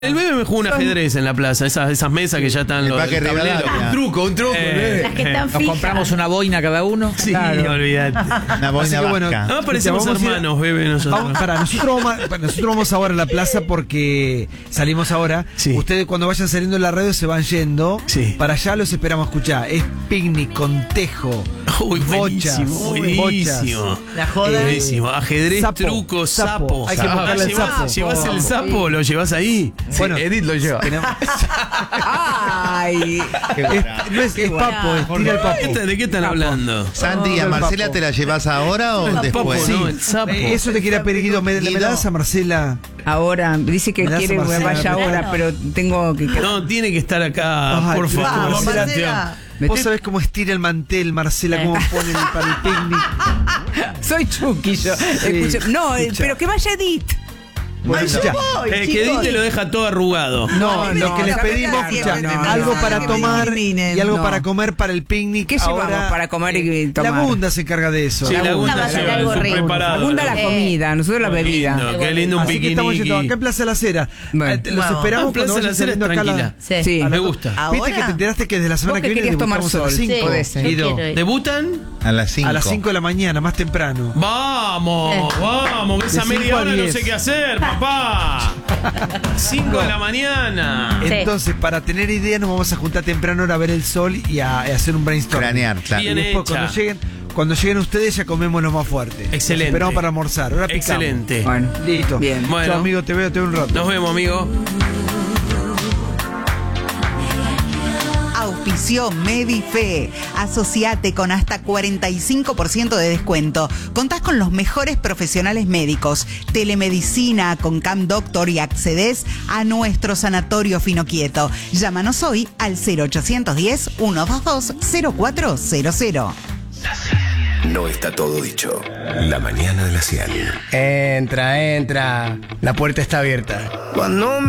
El bebé me jugó un ajedrez en la plaza, esas mesas que ya están los tableros. Un truco. Las que están Nos fijas. compramos una boina cada uno. Sí, olvidate. Una boina bueno, vasca. No parecemos Vamos a ir- hermanos, bebé, nosotros. Nosotros vamos ahora a la plaza porque salimos ahora. Sí. Ustedes cuando vayan saliendo de la radio se van yendo. Sí. Para allá los esperamos escuchar. Es picnic con tejo. Uy, bochas, buenísimo. La joda. Buenísimo. Ajedrez, Sapo, truco, sapo. sapo. Hay que buscarle el sapo. ¿Llevas el sapo? ¿Lo llevas ahí? Bueno, Edith lo lleva. Ay. no es papo, es tira el papo. ¿De qué están hablando? Santi, ¿a el Marcela papo. te la llevas ahora o El después? papo, no, el sapo. Eso te quería pedir, Guido. ¿Me das a Marcela? Ahora, dice que Me das quiere a que Marcela, vaya claro. ahora, pero tengo que... No, tiene que estar acá, Ay, por favor. vamos, Marcela. Vos sabés cómo estira el mantel, Marcela, cómo pone para el picnic. Soy Chucky yo. Escucha, no, escucha. pero que vaya Edith. Bueno, escuchá. Que Edith te lo deja todo arrugado. No, lo que les no, pedimos, no, escuchá, no, algo no, para no, tomar eliminen, y algo no. para comer para el picnic. ¿Qué llevamos Ahora, para comer y tomar? La Gunda se encarga de eso. Sí, la Gunda va a ser lleva algo su rico. preparado. Segunda la comida, nosotros la bebida. Lindo, qué lindo un Así que estamos yendo acá piquiniqui. en Plaza La Cera. Bueno. Los Vamos. esperamos En Plaza cuando La vayan Cera saliendo acá. tranquila. Sí. Sí. Me gusta. Viste ¿Ahora? que te enteraste que desde la semana Vos que que viene querías tomar debutamos a las sol. 5. Sí, Puede ser. yo Guido. quiero ir. ¿Debutan? A las 5. A las 5 de la mañana, más temprano. Vamos, que esa De media 5 a hora no 10. sé qué hacer, papá. 5 de la mañana. Sí. Entonces, para tener idea, nos vamos a juntar temprano ahora a ver el sol y a hacer un brainstorm. Cranear, claro. Bien Y después, hecha. cuando lleguen ustedes, ya comemos lo más fuerte. Excelente. Los esperamos para almorzar. Ahora picamos. Excelente. Bueno, Listo. bien. Bueno. Chao, amigo, te veo un rato. Nos vemos, amigo. Auspició Medife. Asociate con hasta 45% de descuento. Contás con los mejores profesionales médicos, telemedicina con Cam Doctor y accedes a nuestro sanatorio Finoquieto. Llámanos hoy al 0810-122-0400. No está todo dicho. La mañana de la 100. Entra. La puerta está abierta. Cuando me